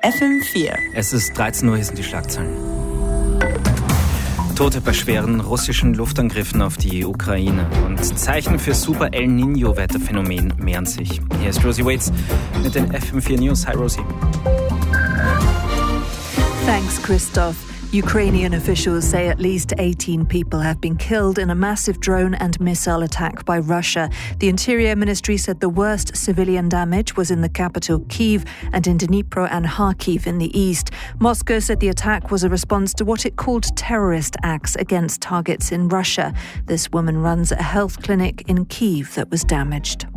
FM4. Es ist 13 Uhr, hier sind die Schlagzeilen. Tote bei schweren russischen Luftangriffen auf die Ukraine und Zeichen für Super El Niño-Wetterphänomen mehren sich. Hier ist Rosie Waits mit den FM4 News. Hi Rosie. Thanks, Christoph. Ukrainian officials say at least 18 people have been killed in a massive drone and missile attack by Russia. The Interior Ministry said the worst civilian damage was in the capital Kyiv and in Dnipro and Kharkiv in the east. Moscow said the attack was a response to what it called terrorist acts against targets in Russia. This woman runs a health clinic in Kyiv that was damaged.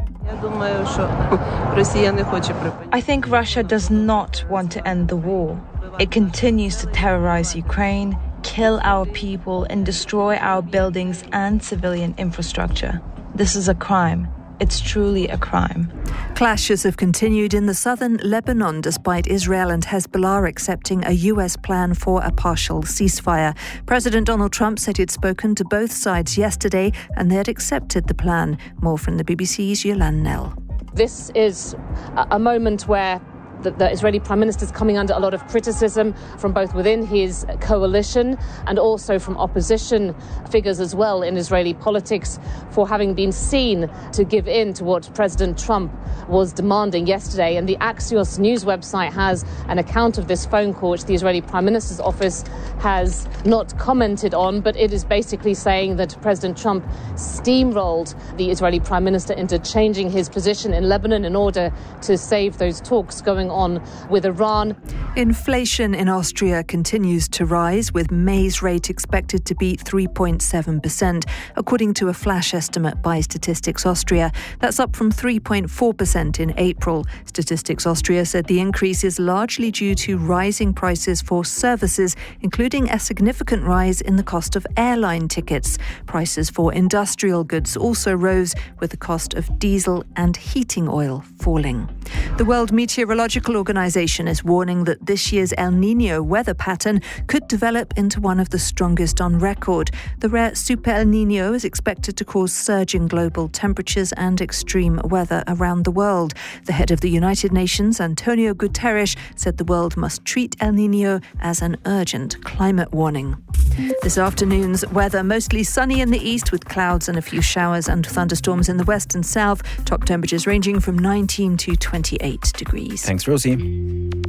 I think Russia does not want to end the war. It continues to terrorize Ukraine, kill our people, and destroy our buildings and civilian infrastructure. This is a crime. It's truly a crime. Clashes have continued in the southern Lebanon despite Israel and Hezbollah accepting a US plan for a partial ceasefire. President Donald Trump said he'd spoken to both sides yesterday and they had accepted the plan. More from the BBC's Yolande Knell. This is a moment where the Israeli Prime Minister is coming under a lot of criticism from both within his coalition and also from opposition figures as well in Israeli politics for having been seen to give in to what President Trump was demanding yesterday. And the Axios news website has an account of this phone call, which the Israeli Prime Minister's office has not commented on, but it is basically saying that President Trump steamrolled the Israeli Prime Minister into changing his position in Lebanon in order to save those talks going on with Iran. Inflation in Austria continues to rise, with May's rate expected to be 3.7%, according to a flash estimate by Statistics Austria. That's up from 3.4% in April. Statistics Austria said the increase is largely due to rising prices for services, including a significant rise in the cost of airline tickets. Prices for industrial goods also rose, with the cost of diesel and heating oil falling. The World Meteorological Organization is warning that this year's El Niño weather pattern could develop into one of the strongest on record. The rare Super El Niño is expected to cause surging global temperatures and extreme weather around the world. The head of the United Nations, Antonio Guterres, said the world must treat El Niño as an urgent climate warning. This afternoon's weather, mostly sunny in the east with clouds and a few showers and thunderstorms in the west and south. Top temperatures ranging from 19 to 28 degrees. Thanks, Rosie.